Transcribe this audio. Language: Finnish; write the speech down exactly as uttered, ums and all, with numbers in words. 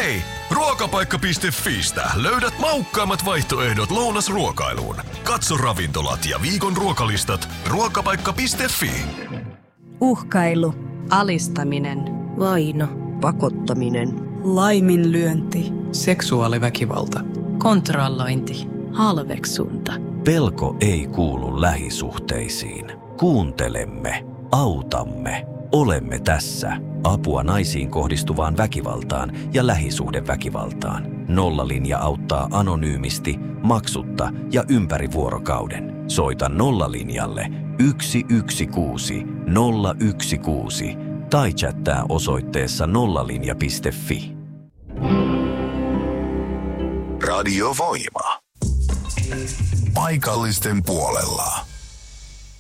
Hei! Ruokapaikka piste fiistä löydät maukkaammat vaihtoehdot lounasruokailuun. Katso ravintolat ja viikon ruokalistat ruokapaikka piste fi. Uhkailu. Alistaminen. Vaino. Pakottaminen. Laiminlyönti. Seksuaaliväkivalta. Kontrollointi. Halveksunta. Pelko ei kuulu lähisuhteisiin. Kuuntelemme, autamme, olemme tässä. Apua naisiin kohdistuvaan väkivaltaan ja lähisuhdeväkivaltaan. Nollalinja auttaa anonyymisti, maksutta ja ympäri vuorokauden. Soita Nollalinjalle yksi yksi kuusi nolla yksi kuusi tai chattaa osoitteessa nollalinja piste fi. Radio Voima. Paikallisten puolella.